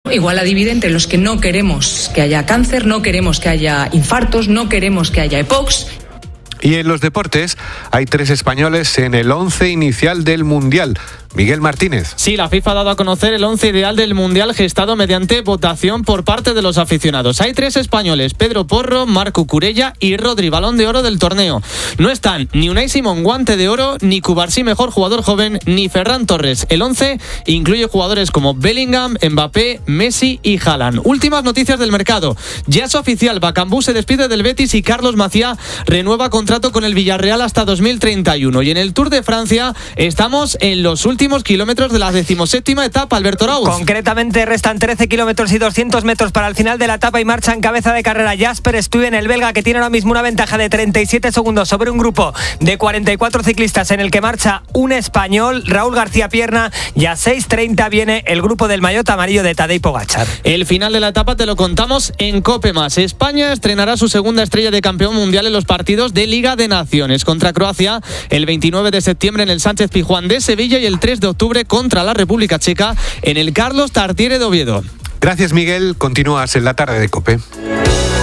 Iguala divide entre los que no queremos que haya cáncer, no queremos que haya infartos, no queremos que haya EPOCs. Y en los deportes hay 3 españoles en el 11 inicial del Mundial. Miguel Martínez. Sí, la FIFA ha dado a conocer el 11 ideal del Mundial gestado mediante votación por parte de los aficionados. Hay 3 españoles: Pedro Porro, Marc Cucurella y Rodri, Balón de Oro del torneo. No están ni Unai Simón, Guante de Oro, ni Cubarsí, mejor jugador joven, ni Ferran Torres. El 11 incluye jugadores como Bellingham, Mbappé, Messi y Haaland. Últimas noticias del mercado. Ya es oficial, Bakambu se despide del Betis y Carlos Maciá renueva contrato con el Villarreal hasta 2031. Y en el Tour de Francia estamos en los últimos kilómetros de la 17ª etapa, Alberto Rauz. Concretamente restan 13 kilómetros y 200 metros para el final de la etapa y marcha en cabeza de carrera Jasper Stuyven, el belga, que tiene ahora mismo una ventaja de 37 segundos sobre un grupo de 44 ciclistas en el que marcha un español, Raúl García Pierna, y a 6:30 viene el grupo del maillot amarillo de Tadej Pogačar. El final de la etapa te lo contamos en COPE+. España estrenará su segunda estrella de campeón mundial en los partidos de Liga de Naciones contra Croacia el 29 de septiembre en el Sánchez Pizjuán de Sevilla y el 3 de octubre contra la República Checa en el Carlos Tartiere de Oviedo. Gracias, Miguel. Continúas en la tarde de COPE.